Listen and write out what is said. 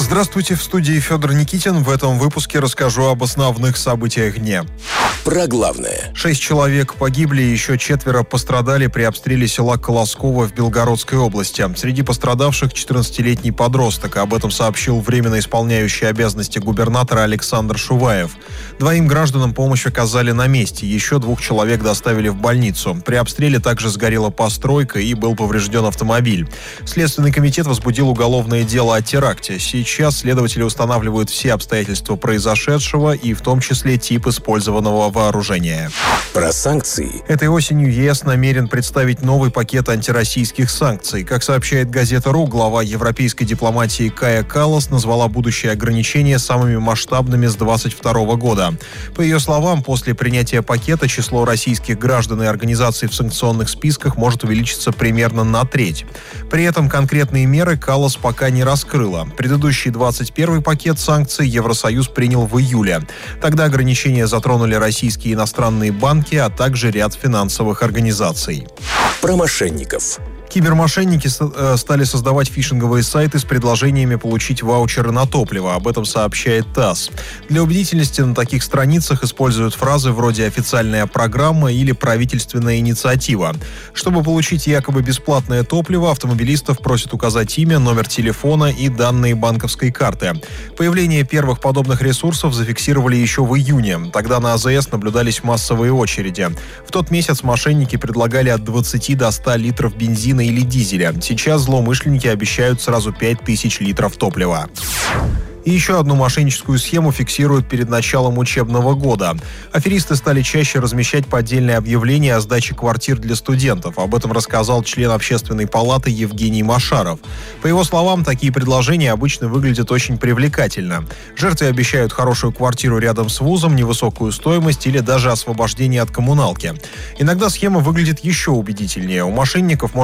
Здравствуйте, в студии Федор Никитин. В этом выпуске расскажу об основных событиях дня. Про главное. 6 человек погибли, еще 4 пострадали при обстреле села Колосково в Белгородской области. Среди пострадавших 14-летний подросток. Об этом сообщил временно исполняющий обязанности губернатора Александр Шуваев. 2 гражданам помощь оказали на месте. Еще 2 человек доставили в больницу. При обстреле также сгорела постройка и был поврежден автомобиль. Следственный комитет возбудил уголовное дело о теракте. Сейчас следователи устанавливают все обстоятельства произошедшего и в том числе тип использованного вооружения. Про санкции. Этой осенью ЕС намерен представить новый пакет антироссийских санкций. Как сообщает газета.ру, глава европейской дипломатии Кая Каллас назвала будущие ограничения самыми масштабными с 2022 года. По ее словам, после принятия пакета число российских граждан и организаций в санкционных списках может увеличиться примерно на треть. При этом конкретные меры Каллас пока не раскрыла. Предыдущий 21 пакет санкций Евросоюз принял в июле. Тогда ограничения затронули российские и иностранные банки, а также ряд финансовых организаций. Про мошенников. Кибермошенники стали создавать фишинговые сайты с предложениями получить ваучеры на топливо. Об этом сообщает ТАСС. Для убедительности на таких страницах используют фразы вроде «официальная программа» или «правительственная инициатива». Чтобы получить якобы бесплатное топливо, автомобилистов просят указать имя, номер телефона и данные банковской карты. Появление первых подобных ресурсов зафиксировали еще в июне. Тогда на АЗС наблюдались массовые очереди. В тот месяц мошенники предлагали от 20 до 100 литров бензина или дизеля. Сейчас злоумышленники обещают сразу 5000 литров топлива. И еще одну мошенническую схему фиксируют перед началом учебного года. Аферисты стали чаще размещать поддельные объявления о сдаче квартир для студентов. Об этом рассказал член Общественной палаты Евгений Машаров. По его словам, такие предложения обычно выглядят очень привлекательно. Жертве обещают хорошую квартиру рядом с вузом, невысокую стоимость или даже освобождение от коммуналки. Иногда схема выглядит еще убедительнее. У мошенников